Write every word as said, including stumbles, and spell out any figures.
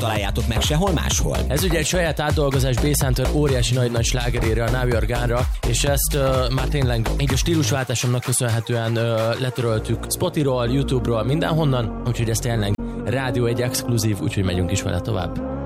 találjátok meg sehol máshol. Ez ugye egy saját átdolgozás B-Center óriási nagy-nagy slágerére, a Now You're Gone-ra, és ezt uh, már tényleg így a stílusváltásomnak köszönhetően uh, letöröltük Spotify-ról, YouTube-ról, mindenhonnan, úgyhogy ez tényleg Rádió egy exkluzív, úgyhogy megyünk is vele tovább.